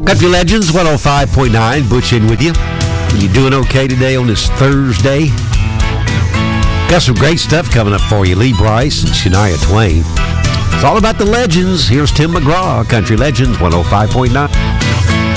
Country Legends 105.9, Butch in with you. Are you doing okay today on this Thursday? Got some great stuff coming up for you. Lee Brice and Shania Twain. It's all about the legends. Here's Tim McGraw, Country Legends 105.9.